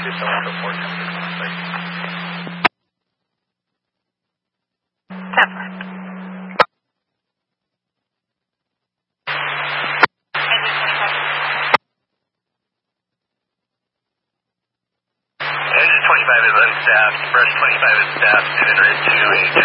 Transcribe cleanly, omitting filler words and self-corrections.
Engine 25 is unstaffed, brush 25 is staffed, and enter into a